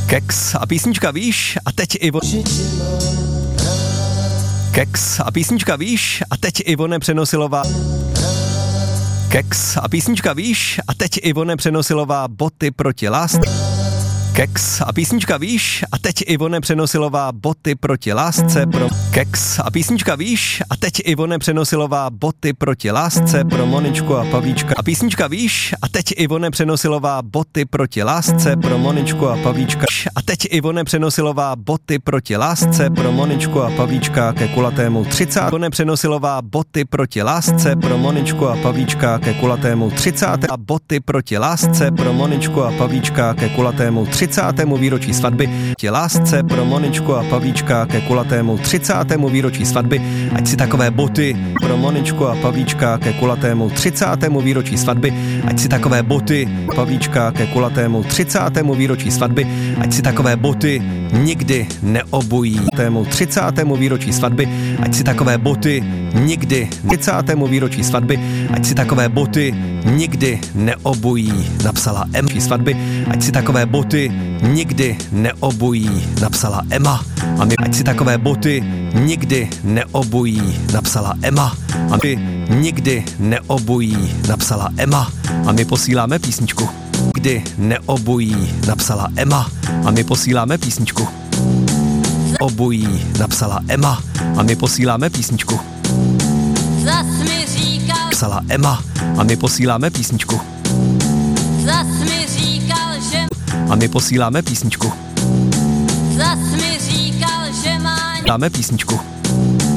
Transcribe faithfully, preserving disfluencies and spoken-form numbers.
Keks a písnička víš a teď Ivo... Keks a písnička víš a teď Ivone Přenosilová... Keks a písnička víš a teď Ivone Přenosilová boty proti lásce. Keks a písnička víš a teď Ivone Přenosilová boty proti lásce pro... Keks a písnička víš a teď Ivone Přenosilová boty proti lásce pro Moničku a Pavlíčka. A písnička víš a teď Ivone Přenosilová boty proti lásce pro Moničku a Pavlíčka. A teď Ivone Přenosilová boty proti lásce pro Moničku a Pavlíčka ke kulatému třicátému. Ivone Přenosilová boty proti lásce pro Moničku a Pavlíčka ke kulatému třicátému. A boty proti lásce pro Moničku a Pavlíčka ke kulatému třicátému výročí svatby. Ti lásce pro Moničku a Pavlíčka ke kulatému třicátému výročí svatby. Ať si takové boty pro Moničku a Pavlíčka ke kulatému třicátému výročí svatby. Ať si takové boty Pavlíčka ke kulatému třicátému výročí svatby. Ať si takové boty nikdy neobují tému třicátému výročí svatby. Ať si takové boty nikdy třicátému výročí svatby. Ať si takové boty nikdy neobují, napsala Emma. Svatby. Ať si takové boty nikdy neobují, napsala Emma. A my ať si takové boty nikdy neobují, napsala Emma. A my nikdy neobují, napsala Emma. A my posíláme písničku. Nikdy neobují, napsala Emma. A my posíláme písničku. Obují, napsala Emma. A my posíláme písničku. Zas mi říkal, Napsala Emma. A my posíláme písničku. zas mi říkal, že, A my posíláme písničku. zas mi říkal, že má Dáme písničku.